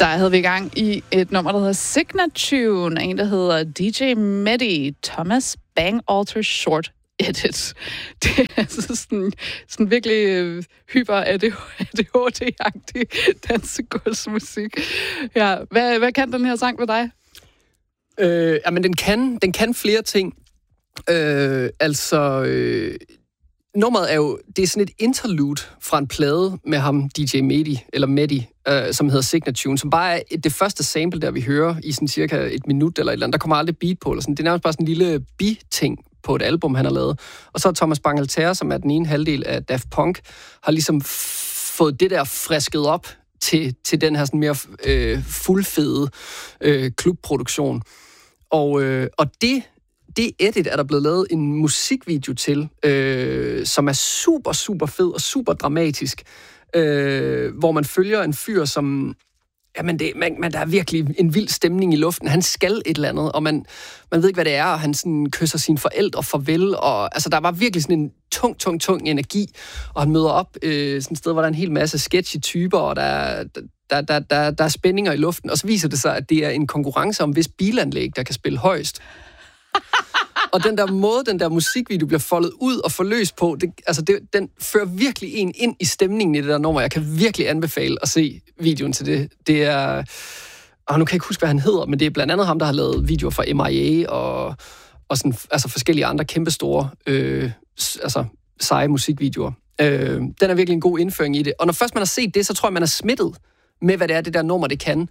Der havde vi i gang i et nummer, der hedder Signature, en, der hedder DJ Medi, Thomas Bang Alter Short Edit. Det er altså sådan virkelig hyper ADHD-agtig dansegulvsmusik. Ja, hvad kan den her sang med dig? Jamen, den kan flere ting. Nummeret er jo, det er sådan et interlude fra en plade med ham, DJ Medi, som hedder Signature, som bare er det første sample, der vi hører i sådan cirka et minut eller et eller andet. Der kommer aldrig beat på, eller sådan. Det er nærmest bare sådan en lille bi-ting på et album, han har lavet. Og så Thomas Bang Alter, som er den ene halvdel af Daft Punk, har ligesom fået det der frisket op til den her sådan mere fuldfede klubproduktion. Og det edit er der blevet lavet en musikvideo til, som er super, super fed og super dramatisk, hvor man følger en fyr, som... Jamen, der er virkelig en vild stemning i luften. Han skal et eller andet, og man ved ikke, hvad det er, og han sådan kysser sine forældre farvel, og altså, der var virkelig sådan en tung energi, og han møder op sådan et sted, hvor der er en hel masse sketchy typer, og der er spændinger i luften, og så viser det sig, at det er en konkurrence om hvis bilanlæg, der kan spille højst. Og den der musikvideo bliver foldet ud og forløst på, den fører virkelig en ind i stemningen i det der nummer. Jeg kan virkelig anbefale at se videoen til det. Det er... nu kan jeg ikke huske, hvad han hedder, men det er blandt andet ham, der har lavet videoer fra MIA og sådan, altså forskellige andre kæmpestore seje musikvideoer. Den er virkelig en god indføring i det. Og når først man har set det, så tror jeg, man er smittet med, hvad det er, det der nummer, det kan.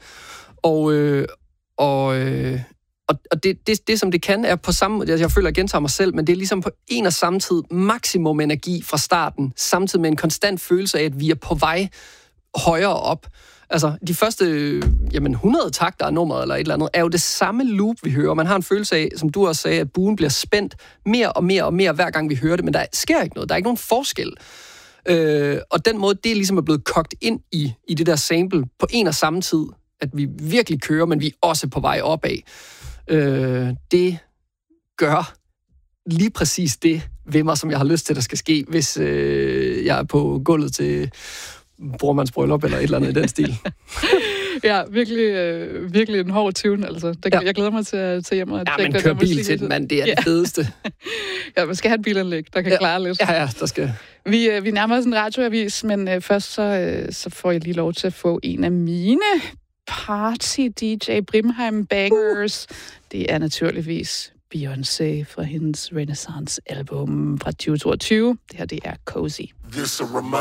Og det, som det kan, er på samme måde, jeg føler, at jeg gentager mig selv, men det er ligesom på en og samme tid maksimum energi fra starten, samtidig med en konstant følelse af, at vi er på vej højere op. Altså, de første 100 takter af nummeret eller et eller andet, er jo det samme loop, vi hører. Man har en følelse af, som du også sagde, at buen bliver spændt mere og mere og mere, hver gang vi hører det, men der sker ikke noget. Der er ikke nogen forskel. Og den måde, det er ligesom blevet kogt ind i det der sample på en og samme tid, at vi virkelig kører, men vi er også på vej opad. Det gør lige præcis det ved mig, som jeg har lyst til, der skal ske, hvis jeg er på gulvet til brormands bryllup eller et eller andet i den stil. Ja, virkelig en hård tune, altså. Jeg glæder mig til at tage hjem og tjekke den. Ja, men kør bil til den, mand. Det er det fedeste. Ja, man skal have et bilanlæg, der kan klare lidt. Ja, der skal. Vi nærmer os en radioavis, men først så får jeg lige lov til at få en af mine Party DJ Brimheim Bangers. Det er naturligvis Beyoncé fra hendes Renaissance album fra 2022. Det her, det er Cozy.